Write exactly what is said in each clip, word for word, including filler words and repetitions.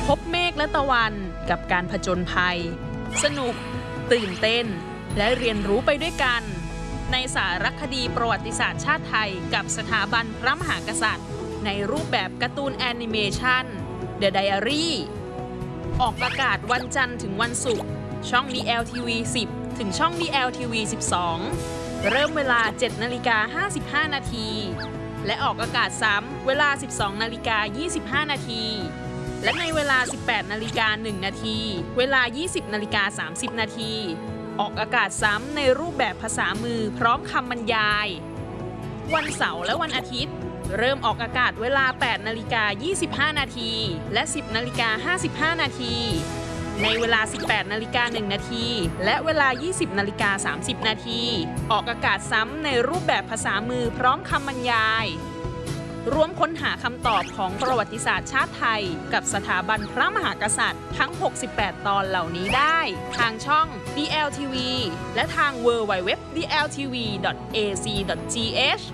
พบเมฆและตะวันกับการผจญภัยสนุกตื่นเต้นและเรียนรู้ไปด้วยกันในสารคดีประวัติศาสตร์ชาติไทยกับสถาบันพระมหากษัตริย์ในรูปแบบการ์ตูนแอนิเมชัน The Diary ออกอากาศวันจันทร์ถึงวันศุกร์ช่อง ดี แอล ที วี สิบ ถึงช่อง ดี แอล ที วี สิบสอง เริ่มเวลา เจ็ดนาฬิกาห้าสิบห้า นาทีและออกอากาศซ้ำเวลา สิบสองนาฬิกายี่สิบห้า นาทีและในเวลา สิบแปดนาฬิกาหนึ่ง นาทีเวลา ยี่สิบนาฬิกาสามสิบ นาทีออกอากาศซ้ำในรูปแบบภาษามือพร้อมคำบรรยายวันเสาร์และวันอาทิตย์เริ่มออกอากาศเวลา แปดนาฬิกายี่สิบห้า นาทีและ สิบนาฬิกาห้าสิบห้า นาทีในเวลา สิบแปดนาฬิกาหนึ่ง นาทีและเวลา ยี่สิบนาฬิกาสามสิบ นาทีออกอากาศซ้ำในรูปแบบภาษามือพร้อมคำบรรยายร่วมค้นหาคำตอบของประวัติศาสตร์ชาติไทยกับสถาบันพระมหากษัตริย์ทั้ง หกสิบแปด ตอนเหล่านี้ได้ทางช่อง ดี แอล ที วี และทาง ดับเบิลยู ดับเบิลยู ดับเบิลยู ดอท ดี แอล ที วี ดอท เอ ซี ดอท จี เอช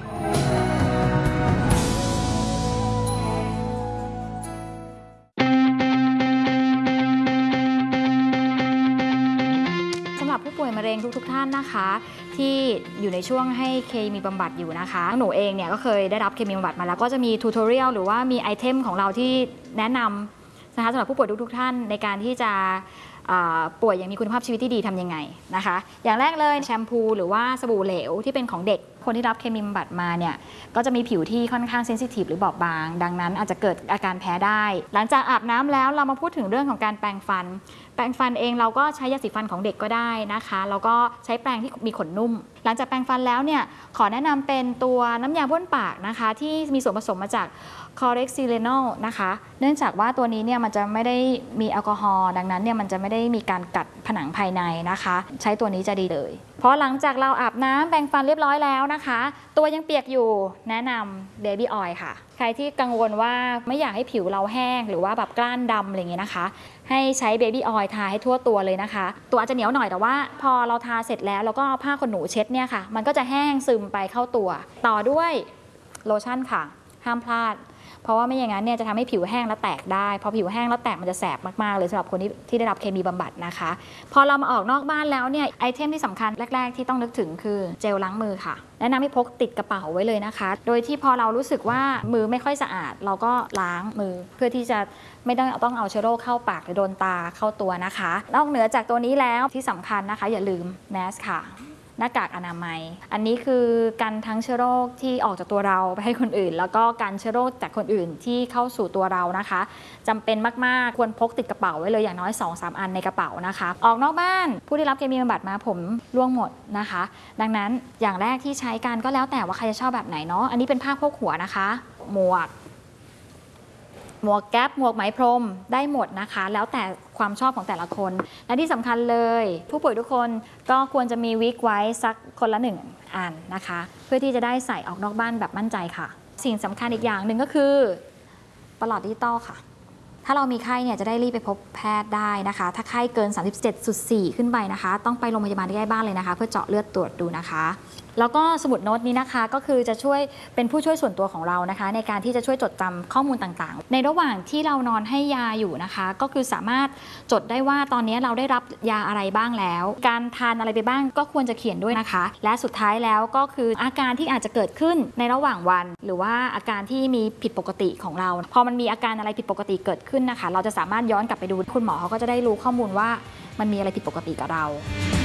ผู้ป่วยมะเร็งทุกๆท่านนะคะที่อยู่ในช่วงให้เคมีบำบัดอยู่นะคะหนูเองเนี่ยก็เคยได้รับเคมีบำบัดมาแล้วก็จะมีทูตอเรียลหรือว่ามีไอเทมของเราที่แนะนำนะคะสำหรับผู้ป่วยทุกๆท่านในการที่จะป่วยอย่างมีคุณภาพชีวิตที่ดีทำยังไงนะคะอย่างแรกเลยแชมพูหรือว่าสบู่เหลวที่เป็นของเด็กคนที่รับเคมีบำบัดมาเนี่ยก็จะมีผิวที่ค่อนข้างเซนซิทีฟหรือบอบบางดังนั้นอาจจะเกิดอาการแพ้ได้หลังจากอาบน้ำแล้วเรามาพูดถึงเรื่องของการแปรงฟันแปรงฟันเองเราก็ใช้ยาสีฟันของเด็กก็ได้นะคะแล้วก็ใช้แปรงที่มีขนนุ่มหลังจากแปรงฟันแล้วเนี่ยขอแนะนำเป็นตัวน้ำยาบ้วนปากนะคะที่มีส่วนผสมมาจากคอเร็กซิเลนอลนะคะเนื่องจากว่าตัวนี้เนี่ยมันจะไม่ได้มีแอลกอฮอล์ดังนั้นเนี่ยมันจะไม่ได้มีการกัดผนังภายในนะคะใช้ตัวนี้จะดีเลยเพราะหลังจากเราอาบน้ำแปรงฟันเรียบร้อยแล้วนะคะตัวยังเปียกอยู่แนะนำเบบี้ออยล์ค่ะใครที่กังวลว่าไม่อยากให้ผิวเราแห้งหรือว่าแบบกล้านดำอะไรอย่างเงี้ยนะคะให้ใช้เบบี้ออยล์ทาให้ทั่วตัวเลยนะคะตัวอาจจะเหนียวหน่อยแต่ว่าพอเราทาเสร็จแล้วแล้วก็เอาผ้าขนหนูเช็ดเนี่ยค่ะมันก็จะแห้งซึมไปเข้าตัวต่อด้วยโลชั่นค่ะห้ามพลาดเพราะว่าไม่อย่างนั้นเนี่ยจะทำให้ผิวแห้งและแตกได้พอผิวแห้งแล้วแตกมันจะแสบมากๆเลยสำหรับคนที่ที่ได้รับเคมีบำบัดนะคะพอเรามาออกนอกบ้านแล้วเนี่ยไอเทมที่สำคัญแรกๆที่ต้องนึกถึงคือเจลล้างมือค่ะแนะนำให้พกติดกระเป๋าไว้เลยนะคะโดยที่พอเรารู้สึกว่ามือไม่ค่อยสะอาดเราก็ล้างมือเพื่อที่จะไม่ต้องต้องเอาเชื้อโรคเข้าปากหรือโดนตาเข้าตัวนะคะนอกเหนือจากตัวนี้แล้วที่สำคัญนะคะอย่าลืมแมสค่ะหน้ากากอนามัยอันนี้คือกันทั้งเชื้อโรคที่ออกจากตัวเราไปให้คนอื่นแล้วก็กันเชื้อโรคจากคนอื่นที่เข้าสู่ตัวเรานะคะจำเป็นมากๆควรพกติดกระเป๋าไว้เลยอย่างน้อย สองถึงสาม อันในกระเป๋านะคะออกนอกบ้านผู้ที่รับเคมีบำบัดมาผมร่วงหมดนะคะดังนั้นอย่างแรกที่ใช้กันก็แล้วแต่ว่าใครจะชอบแบบไหนเนาะอันนี้เป็นผ้าโพกหัวนะคะหมวกหมวกแก๊ปหมวกไหมพรมได้หมดนะคะแล้วแต่ความชอบของแต่ละคนและที่สำคัญเลยผู้ป่วยทุกคนก็ควรจะมีวิกไว้สักคนละหนึ่งอันนะคะเพื่อที่จะได้ใส่ออกนอกบ้านแบบมั่นใจค่ะสิ่งสำคัญอีกอย่างหนึ่งก็คือประหลอดดิจิตอลค่ะถ้าเรามีไข้เนี่ยจะได้รีบไปพบแพทย์ได้นะคะถ้าไข้เกิน สามสิบเจ็ดจุดสี่ ขึ้นไปนะคะต้องไปโรงพยาบาลที่ใกล้บ้านเลยนะคะเพื่อเจาะเลือดตรวจดูนะคะแล้วก็สมุดโน้ตนี้นะคะก็คือจะช่วยเป็นผู้ช่วยส่วนตัวของเรานะคะในการที่จะช่วยจดจำข้อมูลต่างๆในระหว่างที่เรานอนให้ยาอยู่นะคะก็คือสามารถจดได้ว่าตอนนี้เราได้รับยาอะไรบ้างแล้วการทานอะไรไปบ้างก็ควรจะเขียนด้วยนะคะและสุดท้ายแล้วก็คืออาการที่อาจจะเกิดขึ้นในระหว่างวันหรือว่าอาการที่มีผิดปกติของเราพอมันมีอาการอะไรผิดปกติเกิดขึ้นนะคะเราจะสามารถย้อนกลับไปดูคุณหมอเขาก็จะได้รู้ข้อมูลว่ามันมีอะไรผิดปกติกับเรา